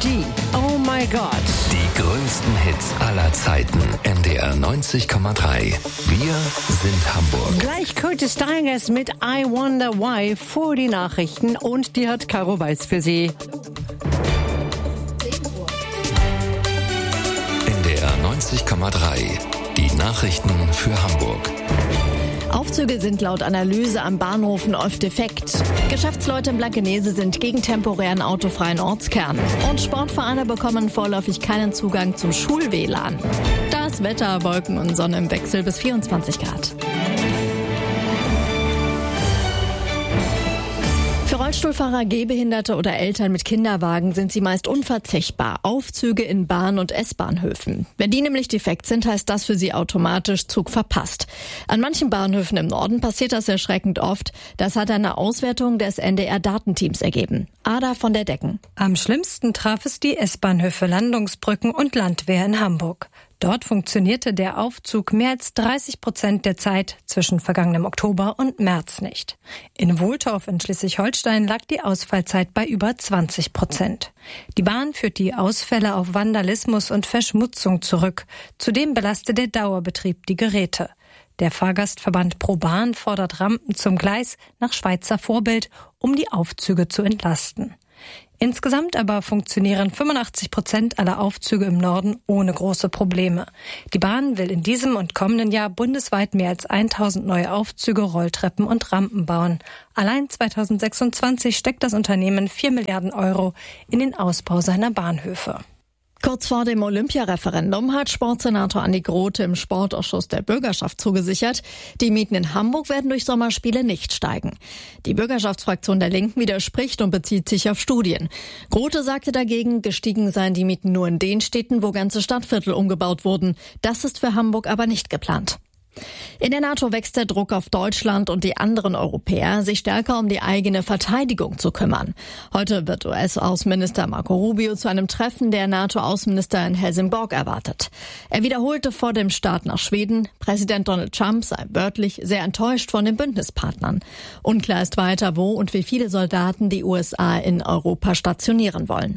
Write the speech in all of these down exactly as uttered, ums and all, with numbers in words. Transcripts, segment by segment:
D. Oh my God. Die größten Hits aller Zeiten. N D R neunzig Komma drei. Wir sind Hamburg. Gleich Curtis Stigers mit I Wonder Why vor die Nachrichten und die hat Caro Weiß für Sie. N D R neunzig Komma drei. Die Nachrichten für Hamburg. Aufzüge sind laut Analyse am Bahnhofen oft defekt. Geschäftsleute in Blankenese sind gegen temporären autofreien Ortskern. Und Sportvereine bekommen vorläufig keinen Zugang zum Schul-W L A N. Das Wetter, Wolken und Sonne im Wechsel bis vierundzwanzig Grad. Für Rollstuhlfahrer, Gehbehinderte oder Eltern mit Kinderwagen sind sie meist unverzichtbar. Aufzüge in Bahn- und S-Bahnhöfen. Wenn die nämlich defekt sind, heißt das für sie automatisch Zug verpasst. An manchen Bahnhöfen im Norden passiert das erschreckend oft. Das hat eine Auswertung des N D R-Datenteams ergeben. Ada von der Decken. Am schlimmsten traf es die S-Bahnhöfe Landungsbrücken und Landwehr in Hamburg. Dort funktionierte der Aufzug mehr als dreißig Prozent der Zeit zwischen vergangenem Oktober und März nicht. In Wohltorf in Schleswig-Holstein lag die Ausfallzeit bei über zwanzig Prozent. Die Bahn führt die Ausfälle auf Vandalismus und Verschmutzung zurück. Zudem belastet der Dauerbetrieb die Geräte. Der Fahrgastverband ProBahn fordert Rampen zum Gleis nach Schweizer Vorbild, um die Aufzüge zu entlasten. Insgesamt aber funktionieren fünfundachtzig Prozent aller Aufzüge im Norden ohne große Probleme. Die Bahn will in diesem und kommenden Jahr bundesweit mehr als tausend neue Aufzüge, Rolltreppen und Rampen bauen. Allein zweitausendsechsundzwanzig steckt das Unternehmen vier Milliarden Euro in den Ausbau seiner Bahnhöfe. Kurz vor dem Olympiareferendum hat Sportsenator Andi Grote im Sportausschuss der Bürgerschaft zugesichert, die Mieten in Hamburg werden durch Sommerspiele nicht steigen. Die Bürgerschaftsfraktion der Linken widerspricht und bezieht sich auf Studien. Grote sagte dagegen, gestiegen seien die Mieten nur in den Städten, wo ganze Stadtviertel umgebaut wurden. Das ist für Hamburg aber nicht geplant. In der NATO wächst der Druck auf Deutschland und die anderen Europäer, sich stärker um die eigene Verteidigung zu kümmern. Heute wird U S-Außenminister Marco Rubio zu einem Treffen der NATO-Außenminister in Helsingborg erwartet. Er wiederholte vor dem Start nach Schweden, Präsident Donald Trump sei wörtlich sehr enttäuscht von den Bündnispartnern. Unklar ist weiter, wo und wie viele Soldaten die U S A in Europa stationieren wollen.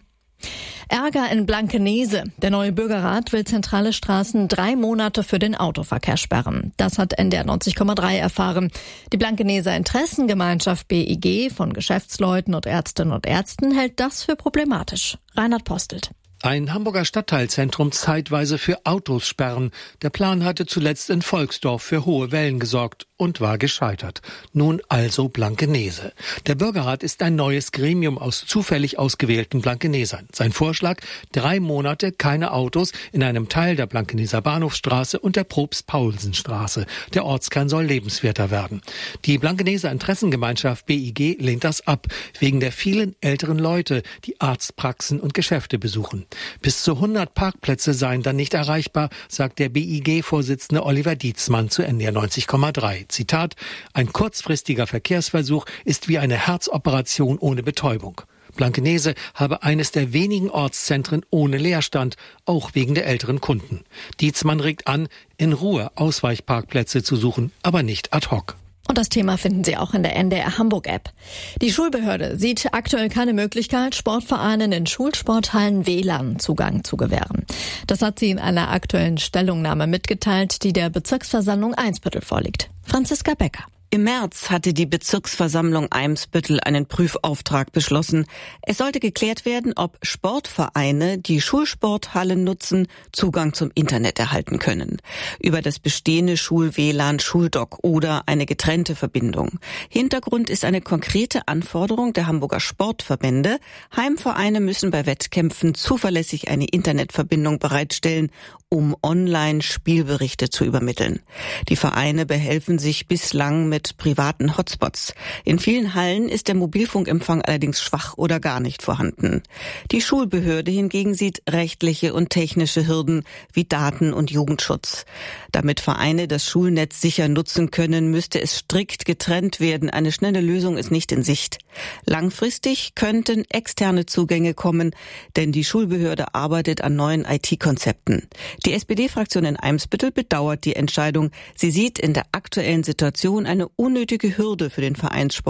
Ärger in Blankenese. Der neue Bürgerrat will zentrale Straßen drei Monate für den Autoverkehr sperren. Das hat N D R neunzig Komma drei erfahren. Die Blankeneser Interessengemeinschaft B I G von Geschäftsleuten und Ärztinnen und Ärzten hält das für problematisch. Reinhard Postelt. Ein Hamburger Stadtteilzentrum zeitweise für Autos sperren. Der Plan hatte zuletzt in Volksdorf für hohe Wellen gesorgt und war gescheitert. Nun also Blankenese. Der Bürgerrat ist ein neues Gremium aus zufällig ausgewählten Blankenesern. Sein Vorschlag: drei Monate keine Autos in einem Teil der Blankeneser Bahnhofsstraße und der Probst-Paulsen-Straße. Der Ortskern soll lebenswerter werden. Die Blankeneser Interessengemeinschaft B I G lehnt das ab, wegen der vielen älteren Leute, die Arztpraxen und Geschäfte besuchen. Bis zu hundert Parkplätze seien dann nicht erreichbar, sagt der B I G-Vorsitzende Oliver Dietzmann zu N D R neunzig Komma drei. Zitat: Ein kurzfristiger Verkehrsversuch ist wie eine Herzoperation ohne Betäubung. Blankenese habe eines der wenigen Ortszentren ohne Leerstand, auch wegen der älteren Kunden. Dietzmann regt an, in Ruhe Ausweichparkplätze zu suchen, aber nicht ad hoc. Und das Thema finden Sie auch in der N D R Hamburg-App. Die Schulbehörde sieht aktuell keine Möglichkeit, Sportvereinen in Schulsporthallen W L A N-Zugang zu gewähren. Das hat sie in einer aktuellen Stellungnahme mitgeteilt, die der Bezirksversammlung Eimsbüttel vorliegt. Franziska Becker. Im März hatte die Bezirksversammlung Eimsbüttel einen Prüfauftrag beschlossen. Es sollte geklärt werden, ob Sportvereine, die Schulsporthallen nutzen, Zugang zum Internet erhalten können. Über das bestehende Schul-W L A N, Schuldoc oder eine getrennte Verbindung. Hintergrund ist eine konkrete Anforderung der Hamburger Sportverbände. Heimvereine müssen bei Wettkämpfen zuverlässig eine Internetverbindung bereitstellen, um Online-Spielberichte zu übermitteln. Die Vereine behelfen sich bislang mit privaten Hotspots. In vielen Hallen ist der Mobilfunkempfang allerdings schwach oder gar nicht vorhanden. Die Schulbehörde hingegen sieht rechtliche und technische Hürden wie Daten- und Jugendschutz. Damit Vereine das Schulnetz sicher nutzen können, müsste es strikt getrennt werden. Eine schnelle Lösung ist nicht in Sicht. Langfristig könnten externe Zugänge kommen, denn die Schulbehörde arbeitet an neuen I T-Konzepten. Die S P D-Fraktion in Eimsbüttel bedauert die Entscheidung. Sie sieht in der aktuellen Situation eine unnötige Hürde für den Vereinssport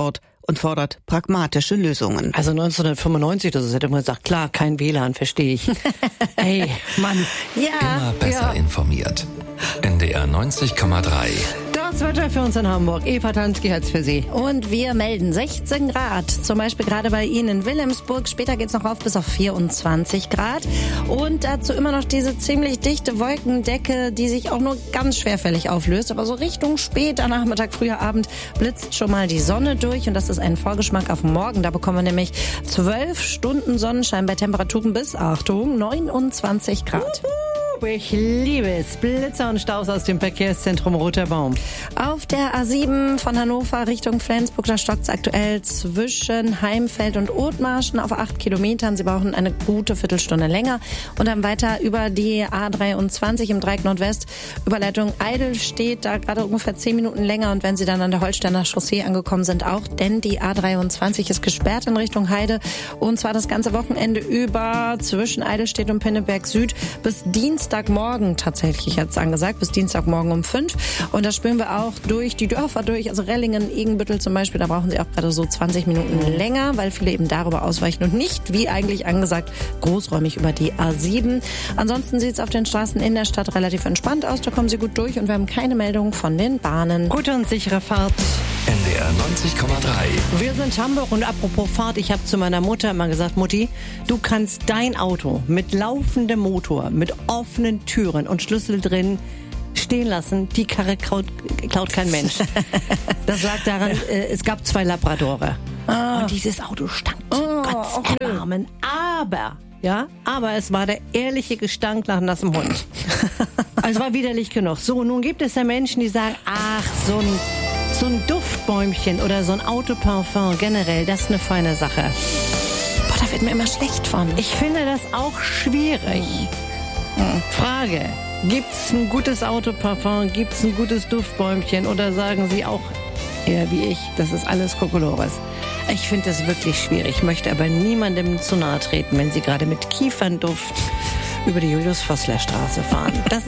und fordert pragmatische Lösungen. Also neunzehnhundertfünfundneunzig, das hätte man gesagt, klar, kein W L A N, verstehe ich. Ey, Mann. Ja, immer besser ja. informiert. N D R neunzig Komma drei. Das Wetter für uns in Hamburg. Eva Tansky hat's für Sie. Und wir melden sechzehn Grad. Zum Beispiel gerade bei Ihnen in Wilhelmsburg. Später geht's noch auf bis auf vierundzwanzig Grad. Und dazu immer noch diese ziemlich dichte Wolkendecke, die sich auch nur ganz schwerfällig auflöst. Aber so Richtung später Nachmittag, früher Abend blitzt schon mal die Sonne durch. Und das ist ein Vorgeschmack auf morgen. Da bekommen wir nämlich zwölf Stunden Sonnenschein bei Temperaturen bis, Achtung, neunundzwanzig Grad. Ich liebe es. Blitzer und Staus aus dem Verkehrszentrum Roter Baum. Auf der A sieben von Hannover Richtung Flensburg, da stockt es aktuell zwischen Heimfeld und Othmarschen auf acht Kilometern. Sie brauchen eine gute Viertelstunde länger. Und dann weiter über die A dreiundzwanzig im Dreieck Nordwest. Überleitung Eidelstedt, da gerade ungefähr zehn Minuten länger. Und wenn Sie dann an der Holsteiner Chaussee angekommen sind, auch. Denn die A dreiundzwanzig ist gesperrt in Richtung Heide. Und zwar das ganze Wochenende über zwischen Eidelstedt und Pinneberg Süd bis Dienstag. Dienstagmorgen tatsächlich jetzt angesagt, bis Dienstagmorgen um fünf. Und das spüren wir auch durch die Dörfer durch, also Rellingen, Egenbüttel zum Beispiel, da brauchen Sie auch gerade so zwanzig Minuten länger, weil viele eben darüber ausweichen und nicht, wie eigentlich angesagt, großräumig über die A sieben. Ansonsten sieht es auf den Straßen in der Stadt relativ entspannt aus, da kommen Sie gut durch und wir haben keine Meldung von den Bahnen. Gute und sichere Fahrt. N D R neunzig Komma drei. Wir sind Hamburg und apropos Fahrt, ich habe zu meiner Mutter immer gesagt, Mutti, du kannst dein Auto mit laufendem Motor, mit offenen Türen und Schlüssel drin stehen lassen. Die Karre klaut, klaut kein Mensch. Das lag daran, äh, es gab zwei Labradore. Ah. Und dieses Auto stank zu oh, Gott erbarmen. Aber, ja, aber es war der ehrliche Gestank nach nassem Hund. Also war widerlich genug. So, nun gibt es ja Menschen, die sagen, ach, so ein So ein Duftbäumchen oder so ein Autoparfum generell, das ist eine feine Sache. Boah, da wird mir immer schlecht von. Ich finde das auch schwierig. Hm. Frage, gibt's ein gutes Autoparfum, gibt's ein gutes Duftbäumchen oder sagen Sie auch eher wie ich, das ist alles Kokolores? Ich finde das wirklich schwierig, möchte aber niemandem zu nahe treten, wenn Sie gerade mit Kiefernduft über die Julius-Vossler-Straße fahren. Das